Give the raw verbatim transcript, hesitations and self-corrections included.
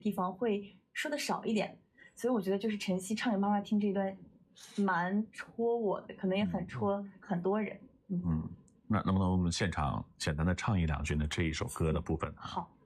地方会说的少一点，所以我觉得就是晨曦唱给妈妈听这一段蛮戳我的，可能也很戳很多人。 嗯，嗯，那能不能我们现场简单的唱一两句呢？这一首歌的部分？ 好。